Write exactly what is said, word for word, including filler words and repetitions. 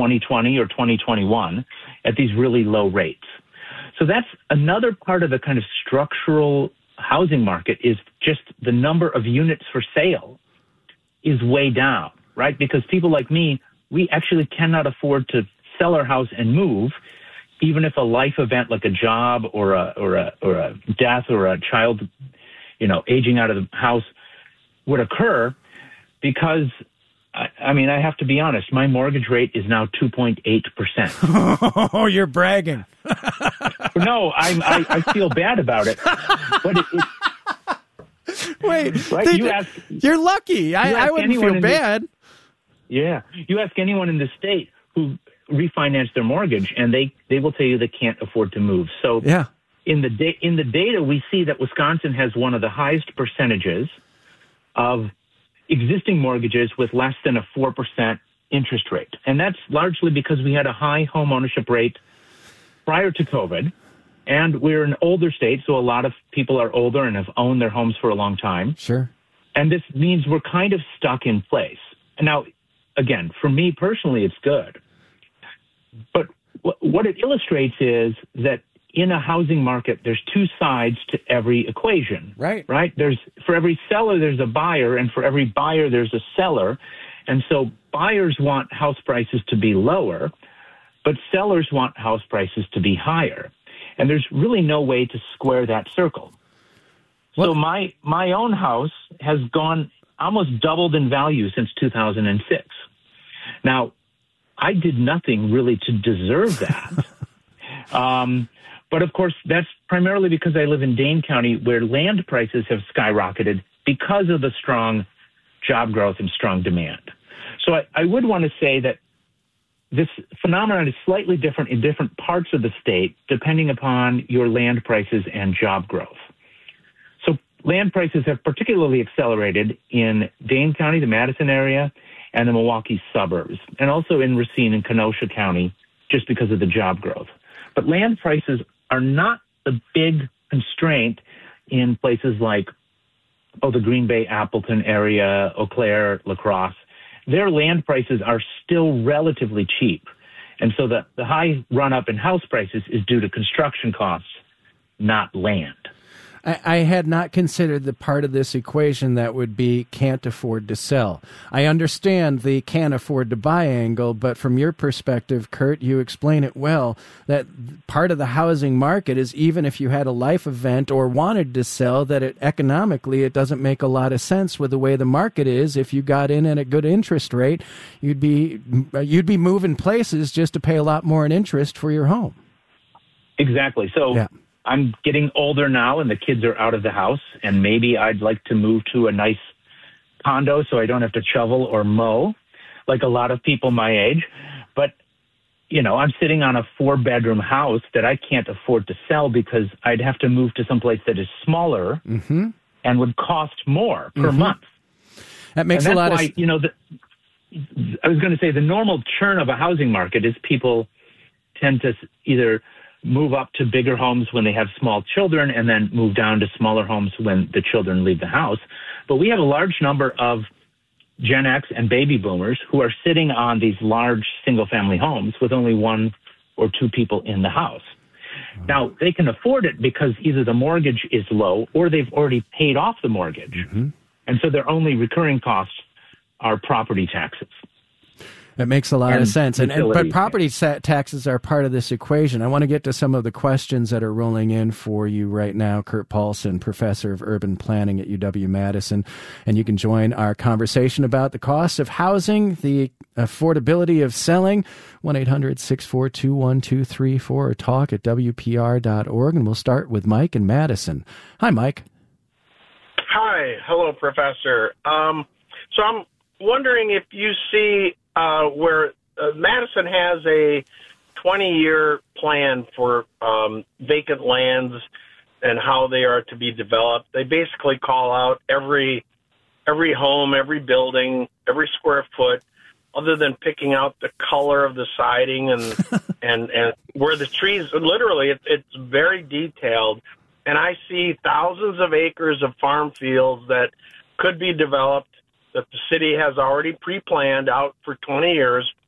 twenty twenty or twenty twenty-one at these really low rates. So that's another part of the kind of structural housing market is just the number of units for sale is way down, right? Because people like me, we actually cannot afford to sell our house and move, even if a life event like a job or a or a or a death or a child, you know, aging out of the house would occur, because I, I mean, I have to be honest, my mortgage rate is now two point eight percent. Oh, you're bragging. No, I'm, I I feel bad about it, but it, it Wait, right? they, you ask, you're lucky. you I, I wouldn't feel bad. The, yeah, you ask anyone in the state who refinanced their mortgage, and they, they will tell you they can't afford to move. So yeah. in the da- in the data, we see that Wisconsin has one of the highest percentages of existing mortgages with less than a four percent interest rate. And that's largely because we had a high home ownership rate prior to COVID. And we're an older state, so a lot of people are older and have owned their homes for a long time. Sure. And this means we're kind of stuck in place. Now, again, for me personally, it's good. But w- what it illustrates is that in a housing market, there's two sides to every equation. Right. Right? There's for every seller, there's a buyer, and for every buyer, there's a seller. And so buyers want house prices to be lower, but sellers want house prices to be higher. And there's really no way to square that circle. What? So my my own house has gone almost doubled in value since two thousand six. Now, I did nothing really to deserve that. um, but of course, that's primarily because I live in Dane County, where land prices have skyrocketed because of the strong job growth and strong demand. So I, I would want to say that this phenomenon is slightly different in different parts of the state, depending upon your land prices and job growth. So land prices have particularly accelerated in Dane County, the Madison area, and the Milwaukee suburbs, and also in Racine and Kenosha County, just because of the job growth. But land prices are not the big constraint in places like, oh, the Green Bay, Appleton area, Eau Claire, La Crosse. Their land prices are still relatively cheap. And so the, the high run-up in house prices is due to construction costs, not land. I, I had not considered the part of this equation that would be can't afford to sell. I understand the can't afford to buy angle, but from your perspective, Kurt, you explain it well, that part of the housing market is even if you had a life event or wanted to sell, that it economically it doesn't make a lot of sense with the way the market is. If you got in at a good interest rate, you'd be you'd be moving places just to pay a lot more in interest for your home. Exactly. So yeah. I'm getting older now and the kids are out of the house, and maybe I'd like to move to a nice condo so I don't have to shovel or mow like a lot of people my age. But, you know, I'm sitting on a four bedroom house that I can't afford to sell because I'd have to move to someplace that is smaller mm-hmm. and would cost more per mm-hmm. month. That makes and a lot why, of you know, the, I was going to say the normal churn of a housing market is people tend to either move up to bigger homes when they have small children and then move down to smaller homes when the children leave the house. But we have a large number of Gen X and baby boomers who are sitting on these large single-family homes with only one or two people in the house. Mm-hmm. Now, they can afford it because either the mortgage is low or they've already paid off the mortgage. Mm-hmm. And so their only recurring costs are property taxes. That makes a lot and of sense. And, and But property taxes are part of this equation. I want to get to some of the questions that are rolling in for you right now. Kurt Paulson, professor of urban planning at U W-Madison. And you can join our conversation about the cost of housing, the affordability of selling, one eight hundred six four two one two three four, or talk at W P R dot org. And we'll start with Mike in Madison. Hi, Mike. Hi. Hello, Professor. Um, so I'm wondering if you see Uh, where uh, Madison has a twenty-year plan for um, vacant lands and how they are to be developed. They basically call out every every home, every building, every square foot, other than picking out the color of the siding and and, and where the trees. Literally, it, it's very detailed. And I see thousands of acres of farm fields that could be developed, that the city has already pre-planned out for twenty years,